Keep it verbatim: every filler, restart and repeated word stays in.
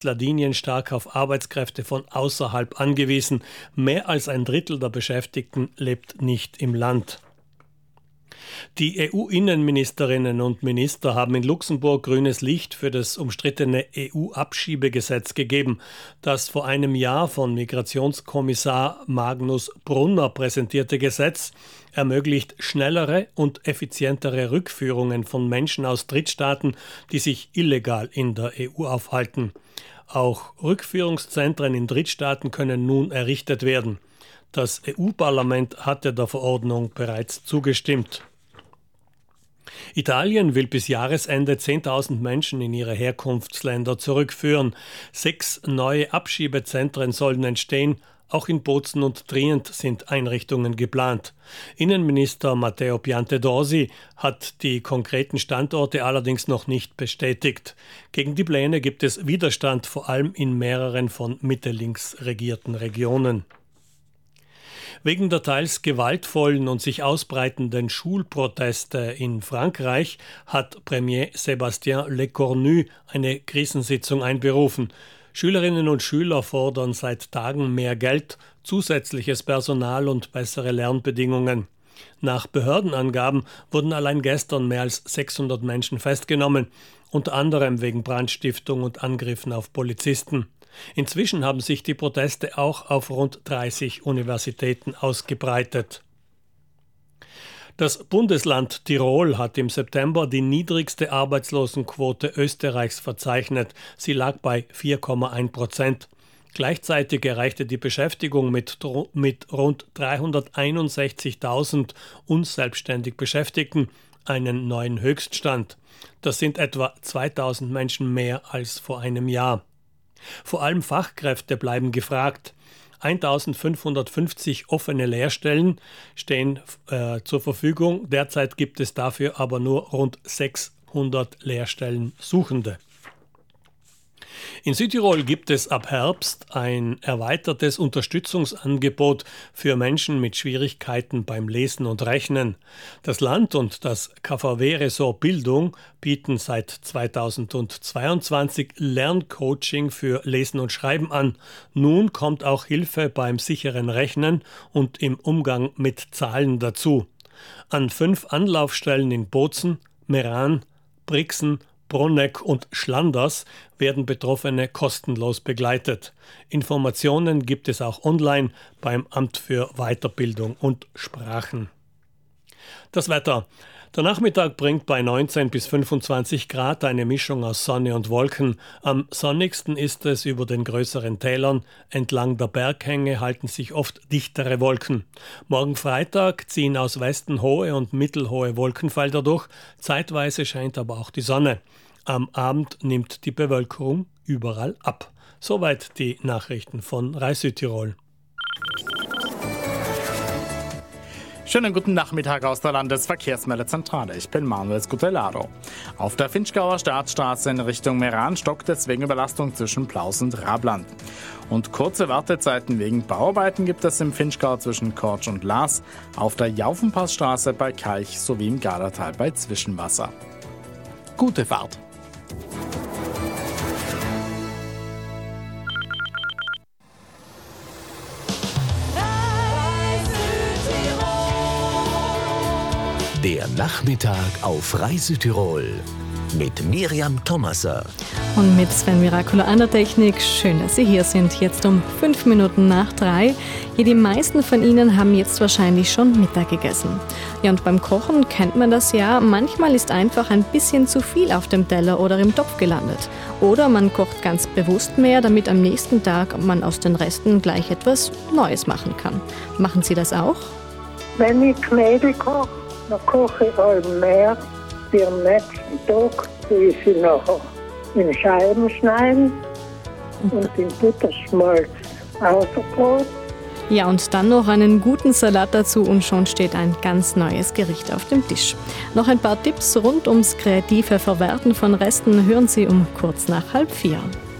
Sardinien stark auf Arbeitskräfte von außerhalb angewiesen. Mehr als ein Drittel der Beschäftigten lebt nicht im Land. Die E U-Innenministerinnen und Minister haben in Luxemburg grünes Licht für das umstrittene E U-Abschiebegesetz gegeben. Das vor einem Jahr von Migrationskommissar Magnus Brunner präsentierte Gesetz ermöglicht schnellere und effizientere Rückführungen von Menschen aus Drittstaaten, die sich illegal in der E U aufhalten. Auch Rückführungszentren in Drittstaaten können nun errichtet werden. Das E U-Parlament hatte der Verordnung bereits zugestimmt. Italien will bis Jahresende zehntausend Menschen in ihre Herkunftsländer zurückführen. Sechs neue Abschiebezentren sollen entstehen. Auch in Bozen und Trient sind Einrichtungen geplant. Innenminister Matteo Piantedosi hat die konkreten Standorte allerdings noch nicht bestätigt. Gegen die Pläne gibt es Widerstand, vor allem in mehreren von Mitte-links regierten Regionen. Wegen der teils gewaltvollen und sich ausbreitenden Schulproteste in Frankreich hat Premier Sébastien Lecornu eine Krisensitzung einberufen. Schülerinnen und Schüler fordern seit Tagen mehr Geld, zusätzliches Personal und bessere Lernbedingungen. Nach Behördenangaben wurden allein gestern mehr als sechshundert Menschen festgenommen, unter anderem wegen Brandstiftung und Angriffen auf Polizisten. Inzwischen haben sich die Proteste auch auf rund dreißig Universitäten ausgebreitet. Das Bundesland Tirol hat im September die niedrigste Arbeitslosenquote Österreichs verzeichnet. Sie lag bei vier Komma eins Prozent. Gleichzeitig erreichte die Beschäftigung mit, mit rund dreihunderteinundsechzigtausend unselbstständig Beschäftigten einen neuen Höchststand. Das sind etwa zweitausend Menschen mehr als vor einem Jahr. Vor allem Fachkräfte bleiben gefragt. eintausendfünfhundertfünfzig offene Lehrstellen stehen äh, zur Verfügung. Derzeit gibt es dafür aber nur rund sechshundert Lehrstellensuchende. In Südtirol gibt es ab Herbst ein erweitertes Unterstützungsangebot für Menschen mit Schwierigkeiten beim Lesen und Rechnen. Das Land und das K V W-Ressort Bildung bieten seit zweitausendzweiundzwanzig Lerncoaching für Lesen und Schreiben an. Nun kommt auch Hilfe beim sicheren Rechnen und im Umgang mit Zahlen dazu. An fünf Anlaufstellen in Bozen, Meran, Brixen, Bruneck und Schlanders werden Betroffene kostenlos begleitet. Informationen gibt es auch online beim Amt für Weiterbildung und Sprachen. Das Wetter. Der Nachmittag bringt bei neunzehn bis fünfundzwanzig Grad eine Mischung aus Sonne und Wolken. Am sonnigsten ist es über den größeren Tälern. Entlang der Berghänge halten sich oft dichtere Wolken. Morgen Freitag ziehen aus Westen hohe und mittelhohe Wolkenfelder durch. Zeitweise scheint aber auch die Sonne. Am Abend nimmt die Bewölkung überall ab. Soweit die Nachrichten von Rais Südtirol. Schönen guten Nachmittag aus der Landesverkehrsmeldezentrale. Ich bin Manuel Scutellaro. Auf der Finchgauer Staatsstraße in Richtung Meran stockt es wegen Überlastung zwischen Plaus und Rabland. Und kurze Wartezeiten wegen Bauarbeiten gibt es im Finchgau zwischen Kortsch und Laas, auf der Jaufenpassstraße bei Kalch sowie im Gardatal bei Zwischenwasser. Gute Fahrt! Der Nachmittag auf Rais Südtirol mit Miriam Thomaser. Und mit Sven Miraculo an der Technik. Schön, dass Sie hier sind. Jetzt um fünf Minuten nach drei. Ja, die meisten von Ihnen haben jetzt wahrscheinlich schon Mittag gegessen. Ja, und beim Kochen kennt man das ja. Manchmal ist einfach ein bisschen zu viel auf dem Teller oder im Topf gelandet. Oder man kocht ganz bewusst mehr, damit am nächsten Tag man aus den Resten gleich etwas Neues machen kann. Machen Sie das auch? Wenn ich Knädel koche, dann koche ich halt mehr für den nächsten Tag, tue ich sie nachher in Scheiben schneiden und in Butterschmalz Haferbrot. Ja, und dann noch einen guten Salat dazu und schon steht ein ganz neues Gericht auf dem Tisch. Noch ein paar Tipps rund ums kreative Verwerten von Resten hören Sie um kurz nach halb vier.